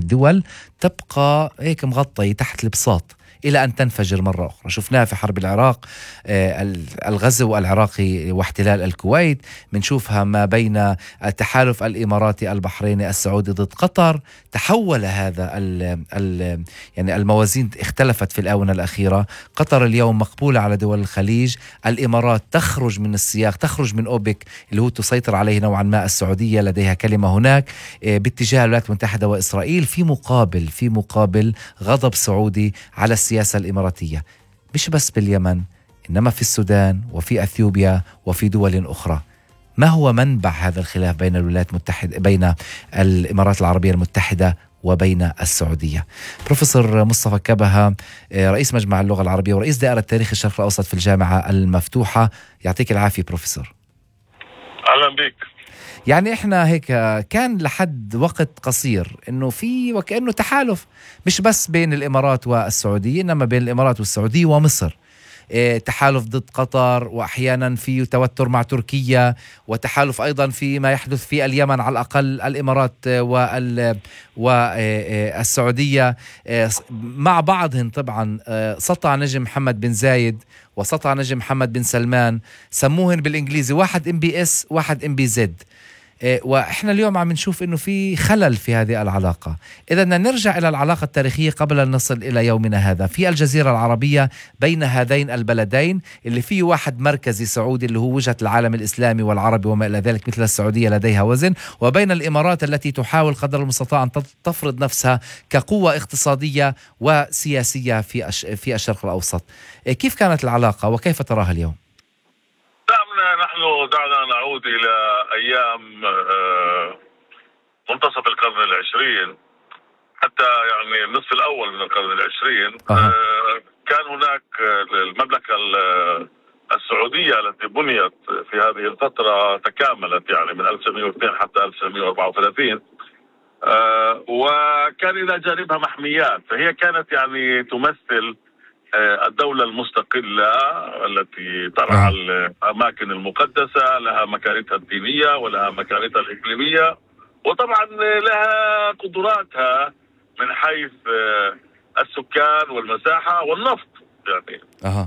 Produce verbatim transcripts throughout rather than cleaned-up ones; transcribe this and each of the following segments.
الدول تبقى هيك مغطية تحت البساط إلى أن تنفجر مرة أخرى. شفناها في حرب العراق، الغزو العراقي واحتلال الكويت، منشوفها ما بين التحالف الإماراتي البحريني السعودي ضد قطر. تحول هذا ال ال يعني الموازين اختلفت في الآونة الأخيرة. قطر اليوم مقبولة على دول الخليج، الإمارات تخرج من السياق، تخرج من أوبك اللي هو تسيطر عليه نوعا ما. السعودية لديها كلمة هناك باتجاه الولايات المتحدة وإسرائيل، في مقابل في مقابل غضب سعودي على السياق السياسة الإماراتية، مش بس باليمن إنما في السودان وفي أثيوبيا وفي دول أخرى. ما هو منبع هذا الخلاف بين الولايات المتحدة بين الإمارات العربية المتحدة وبين السعودية؟ بروفيسور مصطفى كبهة، رئيس مجمع اللغة العربية ورئيس دائرة تاريخ الشرق الأوسط في الجامعة المفتوحة، يعطيك العافية بروفيسور. أهلا بك. يعني إحنا هيك كان لحد وقت قصير إنه في وكأنه تحالف مش بس بين الإمارات والسعودية، إنما بين الإمارات والسعودية ومصر، إيه تحالف ضد قطر، وأحيانا في توتر مع تركيا، وتحالف أيضا في ما يحدث في اليمن، على الأقل الإمارات وال والسعودية مع بعضهم. طبعا سطع نجم محمد بن زايد وسطع نجم محمد بن سلمان، سموهن بالإنجليزي واحد ام بي اس واحد ام بي زد. وإحنا اليوم عم نشوف إنه في خلل في هذه العلاقة. إذا نرجع إلى العلاقة التاريخية قبل أن نصل إلى يومنا هذا. في الجزيرة العربية بين هذين البلدين اللي فيه واحد مركزي سعودي اللي هو وجهة العالم الإسلامي والعربي وما إلى ذلك، مثل السعودية لديها وزن، وبين الإمارات التي تحاول قدر المستطاع أن تفرض نفسها كقوة اقتصادية وسياسية في في الشرق الأوسط. كيف كانت العلاقة وكيف تراها اليوم؟ نحن دعنا نعود إلى أيام منتصف القرن العشرين، حتى يعني النصف الأول من القرن العشرين. أه. كان هناك المملكة السعودية التي بنيت في هذه الفترة تكاملت يعني من ألف وتسعمائة واثنين حتى ألف وتسعمائة وأربعة وثلاثين، وكان إلى جانبها محميات، فهي كانت يعني تمثل الدولة المستقلة التي ترعى الأماكن المقدسة، لها مكانتها الدينية ولها مكانتها الإقليمية، وطبعا لها قدراتها من حيث السكان والمساحة والنفط يعني. أه.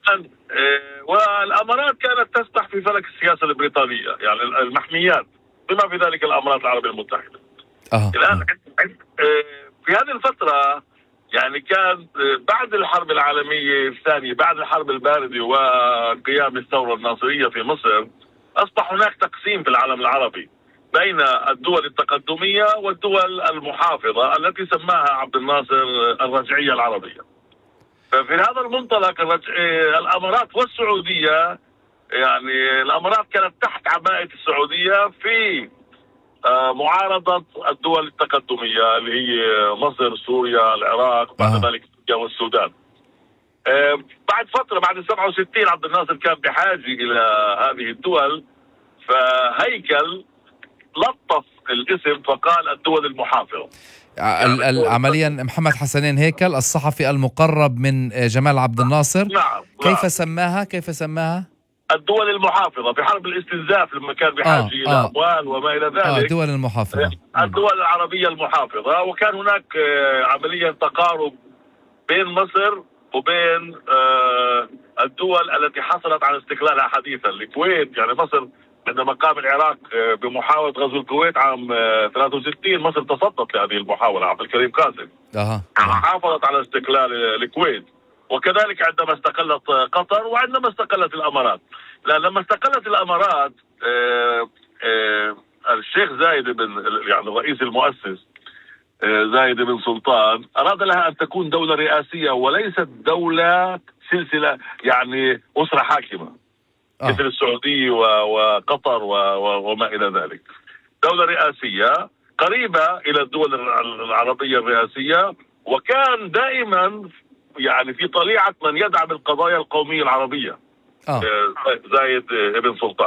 والأمارات كانت تسبح في فلك السياسة البريطانية، يعني المحميات بما في ذلك الأمارات العربية المتحدة. أه. الآن في هذه الفترة يعني كان بعد الحرب العالمية الثانية، بعد الحرب الباردة وقيام الثورة الناصرية في مصر، أصبح هناك تقسيم في العالم العربي بين الدول التقدمية والدول المحافظة التي سماها عبد الناصر الرجعية العربية. ففي هذا المنطلق الأمارات والسعودية، يعني الأمارات كانت تحت عباءة السعودية في معارضة الدول التقدمية اللي هي مصر، سوريا، العراق، بعد ذلك تركيا والسودان. بعد فترة بعد سبعة وستين عبد الناصر كان بحاجة إلى هذه الدول، فهيكل لطف الاسم فقال الدول المحافظة. يعني عمليا محمد حسنين هيكل الصحفي المقرب من جمال عبد الناصر، نعم كيف نعم. سماها كيف سماها الدول المحافظة في حرب الاستنزاف لما كان بحاجة آه إلى آه أموال وما إلى ذلك. آه الدول المحافظة، الدول العربية المحافظة. وكان هناك عمليا تقارب بين مصر وبين آه الدول التي حصلت على استقلالها حديثا. الكويت يعني مصر عندما قام العراق بمحاولة غزو الكويت عام ثلاثة وستين، مصر تصدت لهذه المحاولة، عبد الكريم قاسم أه. حافظت على استقلال الكويت. وكذلك عندما استقلت قطر وعندما استقلت الأمارات. لا لما استقلت الأمارات آآ آآ الشيخ زايد بن يعني الرئيس المؤسس زايد بن سلطان أراد لها أن تكون دولة رئاسية وليست دولة سلسلة يعني أسرة حاكمة آه. مثل السعودية وقطر وما إلى ذلك. دولة رئاسية قريبة إلى الدول العربية الرئاسية، وكان دائما يعني في طليعة من يدعم القضايا القومية العربية آه. زايد ابن سلطان.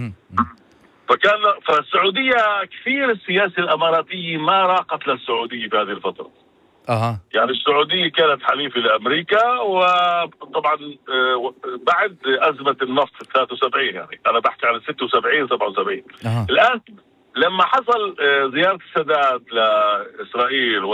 فكان فالسعودية كثير السياسة الأماراتية ما راقت للسعودية في هذه الفترة. أه. يعني السعودية كانت حليفة لأمريكا، وطبعا بعد أزمة النفط في ثلاثة وسبعين، يعني أنا بحكي عن ستة وسبعين سبعة وسبعين. أه. الآن لما حصل زيارة السادات لإسرائيل